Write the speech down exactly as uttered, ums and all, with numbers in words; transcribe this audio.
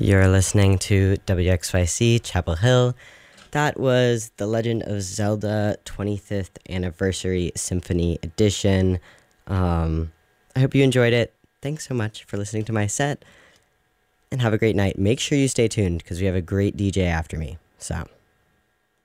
You're listening to W X Y C Chapel Hill. That was The Legend of Zelda twenty-fifth Anniversary Symphony Edition. Um, I hope you enjoyed it. Thanks so much for listening to my set, and have a great night. Make sure you stay tuned because we have a great D J after me. So...